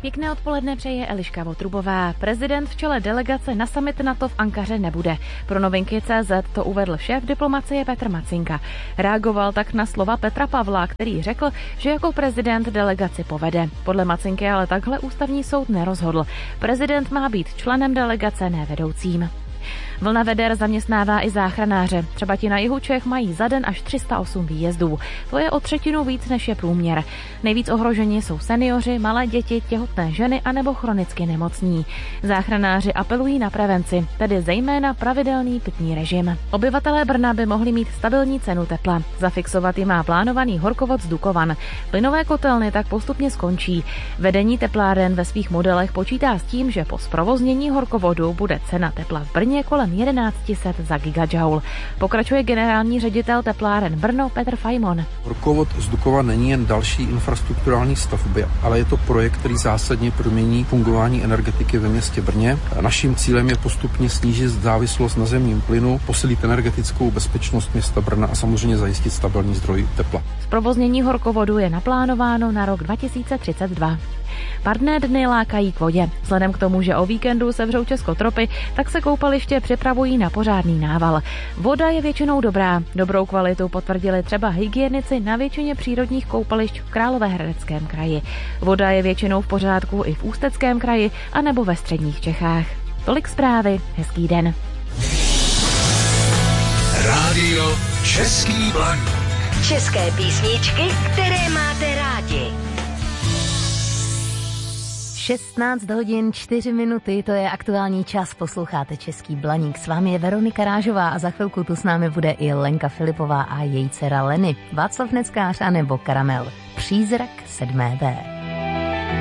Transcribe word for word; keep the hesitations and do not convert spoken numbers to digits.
Pěkné odpoledne přeje Eliška Votrubová. Prezident v čele delegace na summit NATO v Ankaře nebude. Pro novinky tečka cé zet to uvedl šéf diplomacie Petr Macinka. Reagoval tak na slova Petra Pavla, který řekl, že jako prezident delegaci povede. Podle Macinky ale takhle ústavní soud nerozhodl. Prezident má být členem delegace, ne vedoucím. Vlna veder zaměstnává i záchranáře. Třeba ti na jihu Čech mají za den až tři sta osm výjezdů. To je o třetinu víc, než je průměr. Nejvíc ohroženi jsou seniori, malé děti, těhotné ženy anebo chronicky nemocní. Záchranáři apelují na prevenci, tedy zejména pravidelný pitný režim. Obyvatelé Brna by mohli mít stabilní cenu tepla. Zafixovat ji má plánovaný horkovod z Dukovan. Plynové kotelny tak postupně skončí. Vedení tepláren ve svých modelech počítá s tím, že po zprovoznění horkovodu bude cena tepla v Brně kolem tisíc jedna set za gigajoule. Pokračuje generální ředitel tepláren Brno Petr Fajmon. Horkovod z Dukovan není jen další infrastrukturální stavby, ale je to projekt, který zásadně promění fungování energetiky ve městě Brně. Naším cílem je postupně snížit závislost na zemním plynu, posílit energetickou bezpečnost města Brna a samozřejmě zajistit stabilní zdroj tepla. Zprovoznění horkovodu je naplánováno na rok dva tisíce třicet dva. Parné dny lákají k vodě. Vzhledem k tomu, že o víkendu sevřou českotropy, tak se koupaliště připravují na pořádný nával. Voda je většinou dobrá. Dobrou kvalitu potvrdili třeba hygienici na většině přírodních koupališť v Královéhradeckém kraji. Voda je většinou v pořádku i v Ústeckém kraji anebo ve středních Čechách. Tolik zprávy, hezký den. Rádio Český Blaník. České písničky, které máte rádi. šestnáct hodin čtyři minuty, to je aktuální čas, posloucháte Český Blaník. S vámi je Veronika Rážová a za chvilku tu s námi bude i Lenka Filipová a její dcera Leny, Václav Neckář a nebo Karamel. Přízrak sedmé bé.